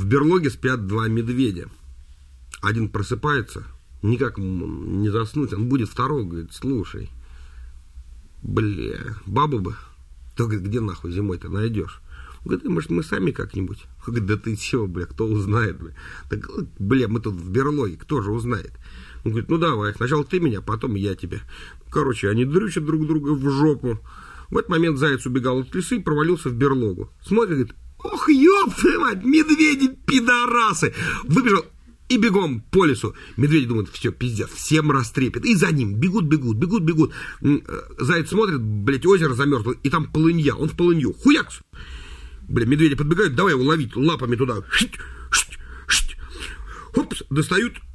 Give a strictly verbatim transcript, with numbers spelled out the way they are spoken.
В берлоге спят два медведя. Один просыпается, никак не заснуть, он будет второго, говорит, слушай, бля, бабу бы, то, говорит, где нахуй зимой-то найдешь? Он говорит, может, мы сами как-нибудь? Он говорит, да ты чего, бля, кто узнает, бля? Так, бля, мы тут в берлоге, кто же узнает? Он говорит, ну давай, сначала ты меня, потом я тебя. Короче, они дрючат друг друга в жопу. В этот момент заяц убегал от лисы и провалился в берлогу. Смотрит, говорит, ох, ёб твою мать, медведи-пидорасы! Выбежал и бегом по лесу. Медведи думают, все, пиздец, всем растрепет. И за ним бегут, бегут, бегут, бегут. Заяц смотрит, блядь, озеро замерзло, и там полынья, он в полынью. Хуякс! Бля, медведи подбегают, давай его ловить лапами туда. Шить, шить, шить. Хопс, достают